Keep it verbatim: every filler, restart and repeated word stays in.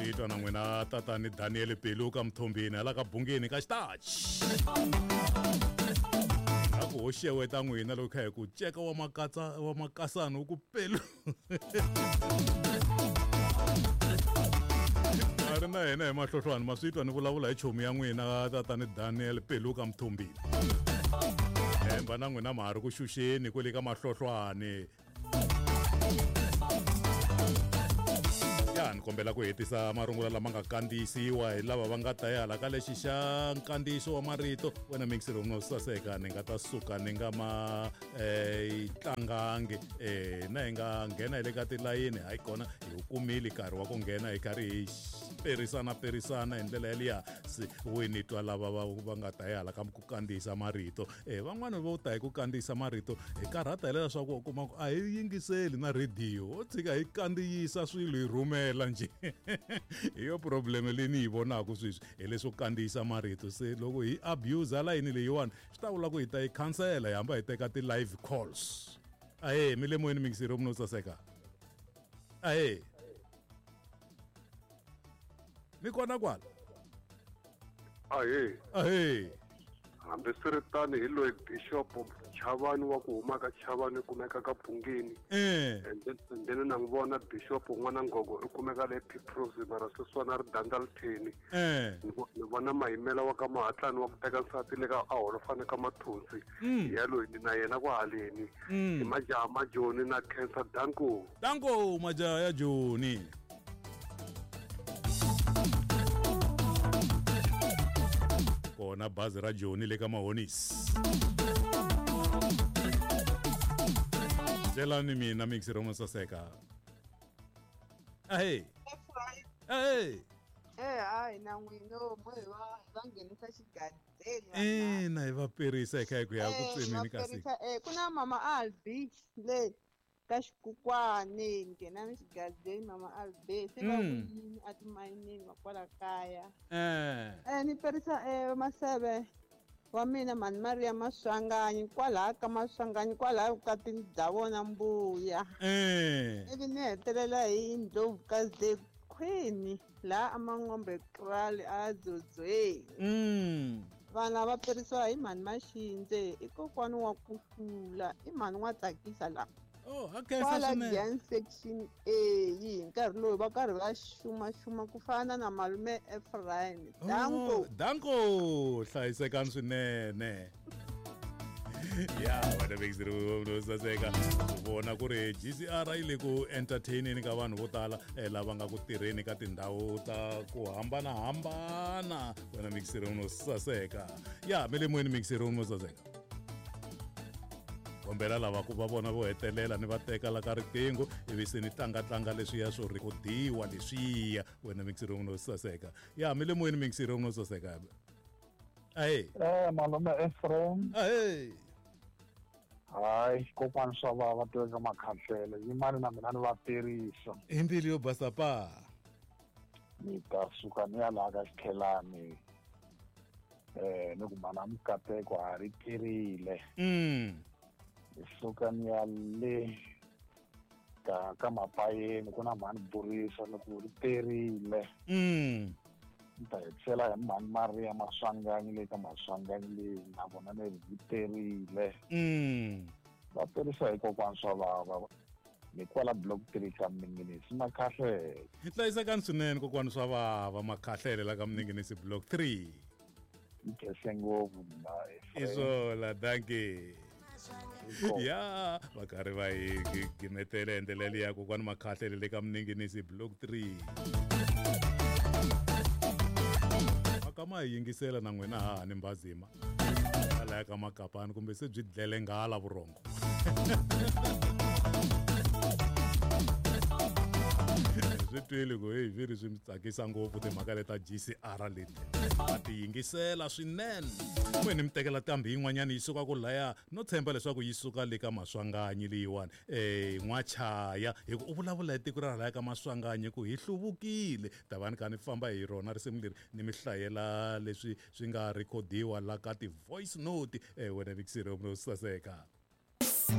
swi twa na n'wina tatani Daniel Pelu ka Mthombeni hala ka Bungeni ka Xitachi a ku hoxewe ta n'wina loko kha hi ku ceka wa makatsa wa makasana ku Pelu ari na yena hi mahlohlwana ma swi twa ni vulavula hi chomi ya n'wina tatani Daniel Pelu ka Mthombeni hemba na n'wina ma ha ri ku xuxeni kwele ka mahlohlwane ya ni kombela ku hetisa marungula lama nga kandziyisiwa hi lava va nga ta ya hala ka lexi xa nkandziyiso wa marito wena mixero no saseka ni nga ta suka ni nga ma eh tlangangi eh na hi nga nghena hi le ka tilayini hayi kona hi kumile nkarhi wa ku nghena hi karhi hi perisana perisana hi ndlela yaliya si wini twa lava va nga ta ya hala ka ku kandziyisa marito eh van'wana vo ta hi ku kandziyisa marito hi karhata hi leswaku u kuma ku a hi yingiseli na radio o tshika hi kandziyisa swilo hi rhumela nje hiyo problem leyi ni yi vonaka sweswi hi leswo kandziyisa marito se loko hi abuse layini leyiwani swi ta vula ku hi ta yi cancela hi hamba hi teka ti-live calls ahe mi le moyeni mixiro muno saseka ahe mi kona kwala ahe ahe hambi swi ri tani hi loyi Bishop Chavani wa ku huma ka Chavani kumeka ka Bungeni eh and then and then na ngivona Bishop n'wana Ngogo i kumeka le Piprosi mara swiswana ri danda litheni eh ni vona mahimela wa ka Mahatlani wa ku teka nsati le ka a holofane ka Mathunsi ya loyi na yena ku haleni i majaha ma Joni na Cancer Danko Danko majaha ya Joni kona bazi ra Joni le ka Mahonisi jelani mina mixero mo saseka ahe ahe eh hayi na n'wina mo hi va va nghenisa xigadzeni eh na hi va perisa eka ku ya ku tsemeni ka siku eh ku na mama Albi le ka xikukwane nghena ni xigadzeni mama Albi se va yini a timayinini wa kwala kaya eh eh ni perisa eh maseve wa mina mani Maria Maswanganyi kwala ka Maswanganyi kwala ka tindhawona Mbuya eh ivi ni hetelela hi Ndlovukazi Queen la amangombe krali a dzodzweni mm vana va perisiwa hi mani Maxindze i kokwani wa ku hlula i mani wa tsakisa la oh okay kwala sasune Gen section A hi nkarhi lowu va karhi va xuma xuma ku fana na malume Ephraim Danko Danko hlayisekani swinene ya wena mixero no saseka vona ku ri G C R yi le ku entertaineni ka vanhu vo tala lava nga ku tirheni ka tindhawu ta ku hambanahambana wena mixero no saseka ya mi le moyeni mixero no saseka kombela lava ku va vona vo hetelela ni va teka la ka riqingho ivi se ni tlanga-tlanga leswiya swo rhekodiwa leswiya wena mixero no saseka ya mi le moyeni mixero no saseka ahe eh malume Ephraim ahe hayi kokwani swa vava teka makhahlele yimani na mina ni va tirisa hi mbilu yo basa pa ni ta suka ni ya laha ka xikhelani eh ni ku mana mikateko a ri tirile mm ni suka ni ya le ka ka mapayeni ku na mani Burisa ni ku ri tirile mm ni ta tlhela hi mani Maria Maswanganyi le ka Maswanganyi leyi na vona ni ri tirile mm va tirisa hi kokwani swa vava ni kwala block three ka Mninginisi makhahlele hi hlayisekani swinene kokwani swa vava makhahlele la ka Mninginisi block three ikese ngopfu na isola danke ya va karhi va hi gimetele endlela liya kokwani makhahlele le ka Mninginisi block three makama hi yingisela na n'wina haha ni Mbazima alaya ka Makapani kumbe se byi dlele nghala vurhongo swi twile ku hey viri swi mi tsakisa ngopfu timhaka leta G C R leti va ti yingisela swinene n'wini mi tekela ntambi yin'wanyana yi suka ku laya no tshemba leswaku yi suka le ka Maswanganyi leyiwani eh N'wachaya hi ku u vulavula hi tiko ra laya ka Maswanganyi ku hi hluvukile tavani ka ni famba hi rona risimu leri ni mi hlayela leswi swi nga rekhodiwa la ka ti voice note eh wena mixero no saseka